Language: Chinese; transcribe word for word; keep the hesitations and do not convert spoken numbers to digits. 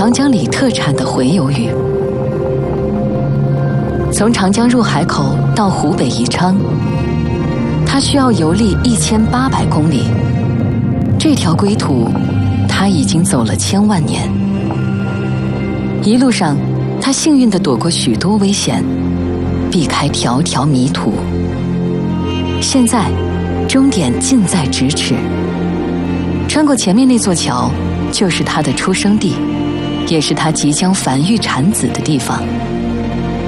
长江里特产的回游鱼。从长江入海口到湖北宜昌，他需要游历一千八百公里。这条归途，他已经走了千万年。一路上，他幸运地躲过许多危险，避开条条迷途。现在，终点近在咫尺。穿过前面那座桥，就是他的出生地，也是他即将繁育产子的地方。